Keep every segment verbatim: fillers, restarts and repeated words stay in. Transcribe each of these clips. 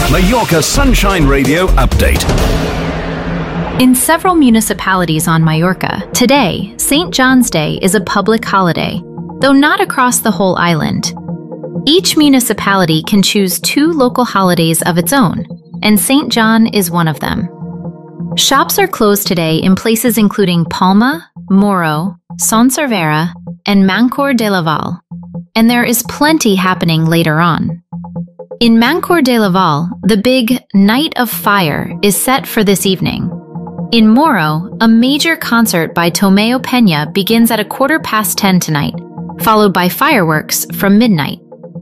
Mallorca Sunshine Radio update. In several municipalities on Mallorca, today, Saint John's Day is a public holiday, though not across the whole island. Each municipality can choose two local holidays of its own, and Saint John is one of them. Shops are closed today in places including Palma, Moro, Son Servera, and Mancor de Laval, and there is plenty happening later on. In Mancor de Laval, the big Night of Fire is set for this evening. In Moro, a major concert by Tomeo Peña begins at a quarter past ten tonight, followed by fireworks from midnight.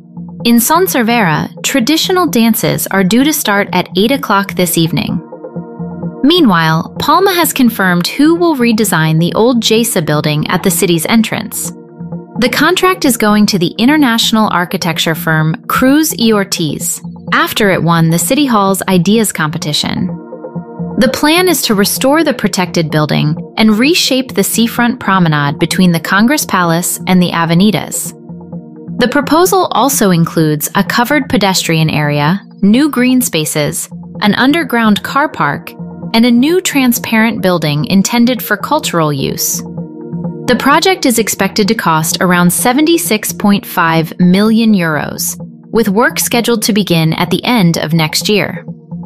In Son Servera, traditional dances are due to start at eight o'clock this evening. Meanwhile, Palma has confirmed who will redesign the old J S A building at the city's entrance. The contract is going to the international architecture firm Cruz y Ortiz, after it won the City Hall's Ideas competition. The plan is to restore the protected building and reshape the seafront promenade between the Congress Palace and the Avenidas. The proposal also includes a covered pedestrian area, new green spaces, an underground car park, and a new transparent building intended for cultural use. The project is expected to cost around seventy-six point five million euros, with work scheduled to begin at the end of next year.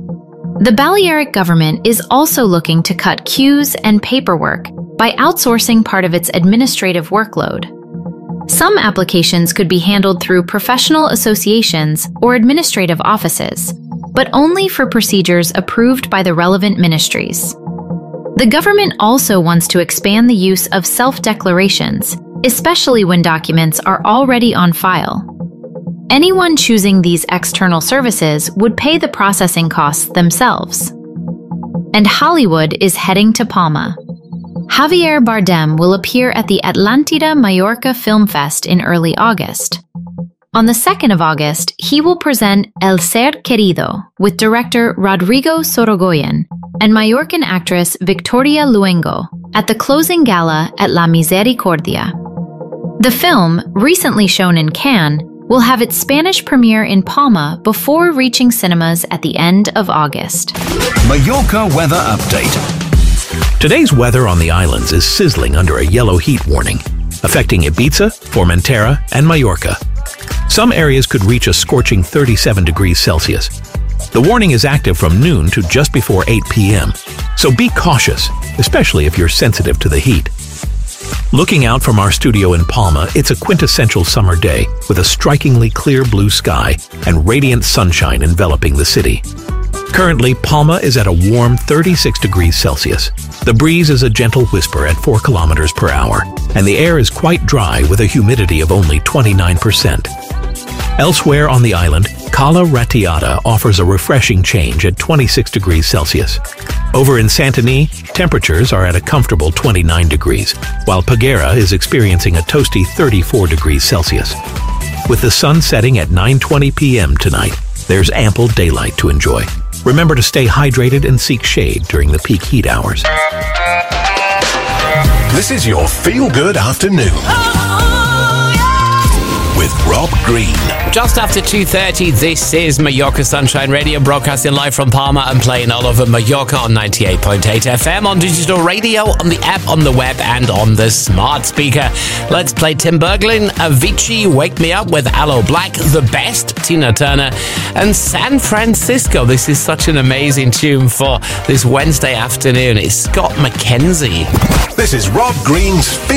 The Balearic government is also looking to cut queues and paperwork by outsourcing part of its administrative workload. Some applications could be handled through professional associations or administrative offices, but only for procedures approved by the relevant ministries. The government also wants to expand the use of self-declarations, especially when documents are already on file. Anyone choosing these external services would pay the processing costs themselves. And Hollywood is heading to Palma. Javier Bardem will appear at the Atlantida Mallorca Film Fest in early August. On the second of August, he will present El Ser Querido with director Rodrigo Sorogoyen and Mallorcan actress Victoria Luengo at the closing gala at La Misericordia. The film, recently shown in Cannes, will have its Spanish premiere in Palma before reaching cinemas at the end of August. Mallorca weather update. Today's weather on the islands is sizzling under a yellow heat warning, affecting Ibiza, Formentera, and Mallorca. Some areas could reach a scorching thirty-seven degrees Celsius. The warning is active from noon to just before eight p m, so be cautious, especially if you're sensitive to the heat. Looking out from our studio in Palma, it's a quintessential summer day with a strikingly clear blue sky and radiant sunshine enveloping the city. Currently, Palma is at a warm thirty-six degrees Celsius. The breeze is a gentle whisper at four kilometers per hour, and the air is quite dry with a humidity of only twenty-nine percent. Elsewhere on the island, Cala Ratiada offers a refreshing change at twenty-six degrees Celsius. Over in Santany, temperatures are at a comfortable twenty-nine degrees, while Peguera is experiencing a toasty thirty-four degrees Celsius. With the sun setting at nine twenty p m tonight, there's ample daylight to enjoy. Remember to stay hydrated and seek shade during the peak heat hours. This is your feel-good afternoon. With Rob Green. Just after two thirty, this is Mallorca Sunshine Radio, broadcasting live from Palma and playing all over Mallorca on ninety-eight point eight F M, on digital radio, on the app, on the web, and on the smart speaker. Let's play Tim Berglin, Avicii, Wake Me Up with Aloe Black, The Best, Tina Turner, and San Francisco. This is such an amazing tune for this Wednesday afternoon. It's Scott McKenzie. This is Rob Green's